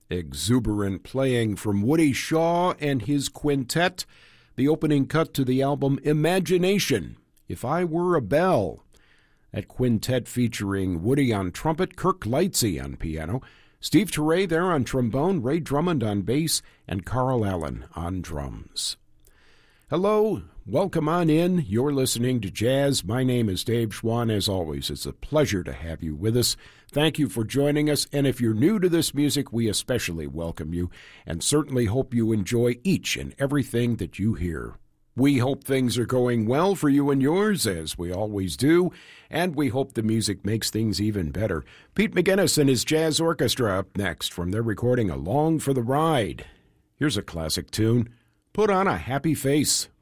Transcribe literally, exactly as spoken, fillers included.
Exuberant playing from Woody Shaw and his quintet, the opening cut to the album Imagination, If I Were a Bell. That quintet featuring Woody on trumpet, Kirk Lightsey on piano, Steve Turre there on trombone, Ray Drummond on bass, and Carl Allen on drums. Hello, welcome on in. You're listening to Jazz. My name is Dave Schwann. As always, it's a pleasure to have you with us. Thank you for joining us, and if you're new to this music, we especially welcome you, and certainly hope you enjoy each and everything that you hear. We hope things are going well for you and yours, as we always do, and we hope the music makes things even better. Pete McGinnis and his jazz orchestra up next from their recording Along for the Ride. Here's a classic tune, Put on a Happy Face.